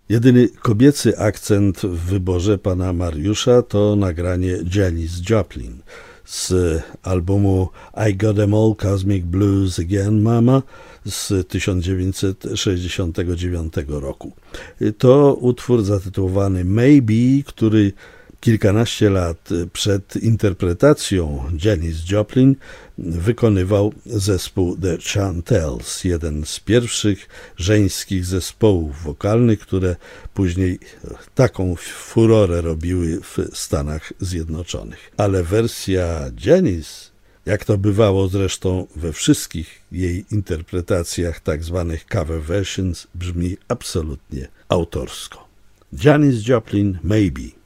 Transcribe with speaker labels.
Speaker 1: Jedyny kobiecy akcent w wyborze pana Mariusza to nagranie Janis Joplin z albumu I Got 'Em All Cosmic Blues Again Mama z 1969 roku. To utwór zatytułowany Maybe, który kilkanaście lat przed interpretacją Janis Joplin wykonywał zespół The Chantels, jeden z pierwszych żeńskich zespołów wokalnych, które później taką furorę robiły w Stanach Zjednoczonych. Ale wersja Janis, jak to bywało zresztą we wszystkich jej interpretacjach, tak zwanych cover versions, brzmi absolutnie autorsko. Janis Joplin, Maybe.